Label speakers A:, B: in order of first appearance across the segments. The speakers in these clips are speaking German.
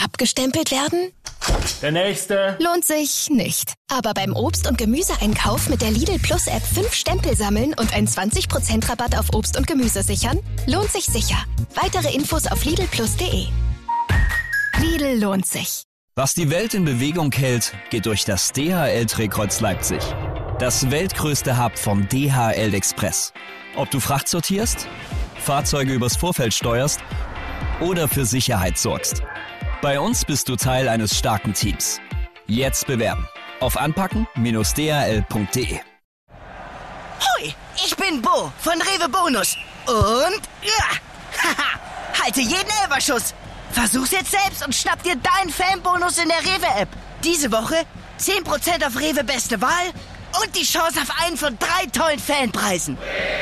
A: Abgestempelt werden?
B: Der nächste.
A: Lohnt sich nicht. Aber beim Obst- und Gemüseeinkauf mit der Lidl Plus App 5 Stempel sammeln und einen 20% Rabatt auf Obst und Gemüse sichern? Lohnt sich sicher. Weitere Infos auf lidlplus.de. Lidl lohnt sich.
C: Was die Welt in Bewegung hält, geht durch das DHL-Drehkreuz Leipzig. Das weltgrößte Hub vom DHL Express. Ob du Fracht sortierst, Fahrzeuge übers Vorfeld steuerst oder für Sicherheit sorgst. Bei uns bist du Teil eines starken Teams. Jetzt bewerben auf anpacken-dhl.de.
D: Hoi, ich bin Bo von Rewe Bonus. Und halte jeden Elferschuss. Versuch's jetzt selbst und schnapp dir deinen Fanbonus in der Rewe-App. Diese Woche 10% auf Rewe Beste Wahl und die Chance auf einen von 3 tollen Fanpreisen.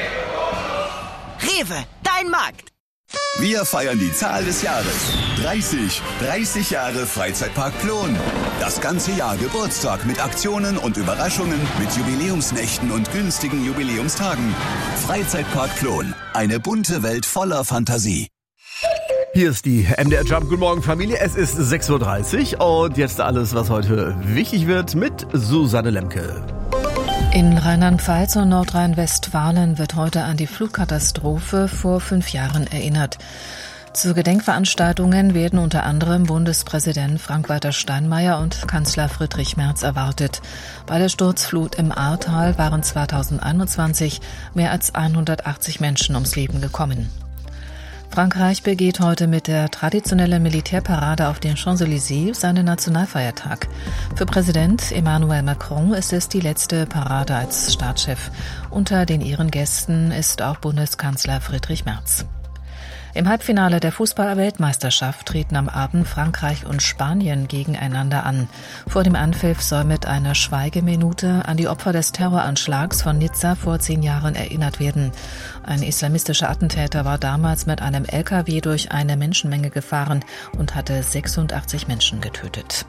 D: Rewe, dein Markt.
E: Wir feiern die Zahl des Jahres. 30 Jahre Freizeitpark Plon. Das ganze Jahr Geburtstag mit Aktionen und Überraschungen, mit Jubiläumsnächten und günstigen Jubiläumstagen. Freizeitpark Plon. Eine bunte Welt voller Fantasie.
F: Hier ist die MDR Jump. Guten Morgen, Familie. Es ist 6.30 Uhr und jetzt alles, was heute wichtig wird, mit Susanne Lemke.
G: In Rheinland-Pfalz und Nordrhein-Westfalen wird heute an die Flugkatastrophe vor 5 Jahren erinnert. Zu Gedenkveranstaltungen werden unter anderem Bundespräsident Frank-Walter Steinmeier und Kanzler Friedrich Merz erwartet. Bei der Sturzflut im Ahrtal waren 2021 mehr als 180 Menschen ums Leben gekommen. Frankreich begeht heute mit der traditionellen Militärparade auf den Champs-Élysées seinen Nationalfeiertag. Für Präsident Emmanuel Macron ist es die letzte Parade als Staatschef. Unter den Ehrengästen ist auch Bundeskanzler Friedrich Merz. Im Halbfinale der Fußball-Weltmeisterschaft treten am Abend Frankreich und Spanien gegeneinander an. Vor dem Anpfiff soll mit einer Schweigeminute an die Opfer des Terroranschlags von Nizza vor 10 Jahren erinnert werden. Ein islamistischer Attentäter war damals mit einem LKW durch eine Menschenmenge gefahren und hatte 86 Menschen getötet.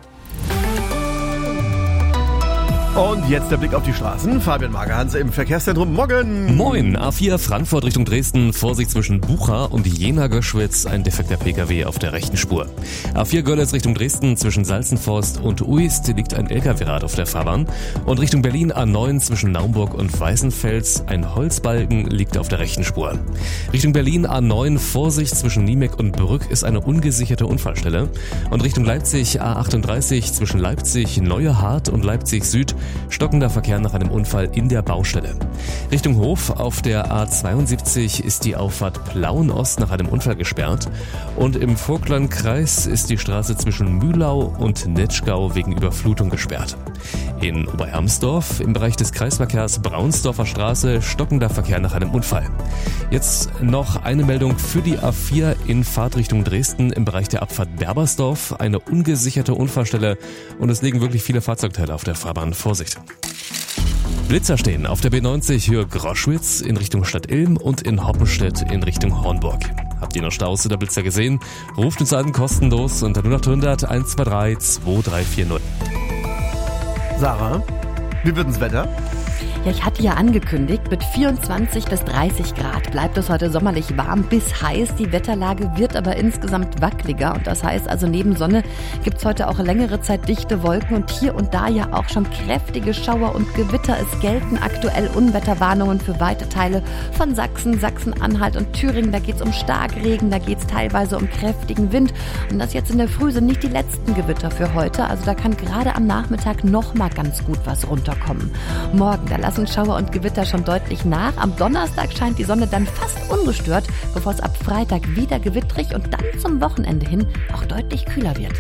F: Und jetzt der Blick auf die Straßen. Fabian Magerhans im Verkehrszentrum. Morgen.
H: Moin. A4 Frankfurt Richtung Dresden. Vorsicht zwischen Bucha und Jena-Göschwitz. Ein defekter Pkw auf der rechten Spur. A4 Görlitz Richtung Dresden. Zwischen Salzenforst und Uist liegt ein Lkw-Rad auf der Fahrbahn. Und Richtung Berlin A9 zwischen Naumburg und Weißenfels. Ein Holzbalken liegt auf der rechten Spur. Richtung Berlin A9. Vorsicht zwischen Niemek und Brück ist eine ungesicherte Unfallstelle. Und Richtung Leipzig A38 zwischen Leipzig Neuehart und Leipzig Süd. Stockender Verkehr nach einem Unfall in der Baustelle. Richtung Hof auf der A72 ist die Auffahrt Plauen-Ost nach einem Unfall gesperrt. Und im Vogtlandkreis ist die Straße zwischen Mühlau und Netschgau wegen Überflutung gesperrt. In Oberhermsdorf im Bereich des Kreisverkehrs Braunsdorfer Straße stockender Verkehr nach einem Unfall. Jetzt noch eine Meldung für die A4 in Fahrtrichtung Dresden im Bereich der Abfahrt Berbersdorf. Eine ungesicherte Unfallstelle und es liegen wirklich viele Fahrzeugteile auf der Fahrbahn. Vorsicht! Blitzer stehen auf der B90 Höhe Groschwitz in Richtung Stadt Ilm und in Hoppenstedt in Richtung Hornburg. Habt ihr noch Staus oder Blitzer gesehen? Ruft uns an kostenlos unter 0800 123 2340.
F: Sarah, wie wird das Wetter?
I: Ja, ich hatte ja angekündigt, mit 24 bis 30 Grad bleibt es heute sommerlich warm bis heiß. Die Wetterlage wird aber insgesamt wackeliger und das heißt also neben Sonne gibt's heute auch längere Zeit dichte Wolken und hier und da ja auch schon kräftige Schauer und Gewitter. Es gelten aktuell Unwetterwarnungen für weite Teile von Sachsen, Sachsen-Anhalt und Thüringen. Da geht's um Starkregen, da geht's teilweise um kräftigen Wind und das jetzt in der Früh sind nicht die letzten Gewitter für heute. Also da kann gerade am Nachmittag noch mal ganz gut was runterkommen. Morgen, da lassen Schauer und Gewitter schon deutlich nach. Am Donnerstag scheint die Sonne dann fast ungestört, bevor es ab Freitag wieder gewittrig und dann zum Wochenende hin auch deutlich kühler wird.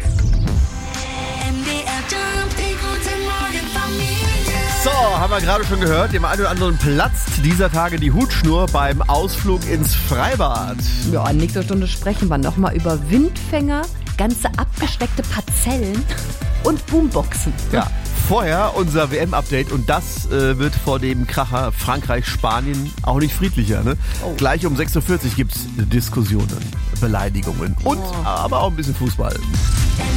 F: So, haben wir gerade schon gehört, dem einen oder anderen platzt dieser Tage die Hutschnur beim Ausflug ins Freibad.
I: Ja, nächste Stunde sprechen wir nochmal über Windfänger, ganze abgeschreckte Parzellen und Boomboxen.
F: Ja. Vorher unser WM-Update und das wird vor dem Kracher Frankreich-Spanien auch nicht friedlicher. Ne? Oh. Gleich um 6.40 Uhr gibt es Diskussionen, Beleidigungen und aber auch ein bisschen Fußball.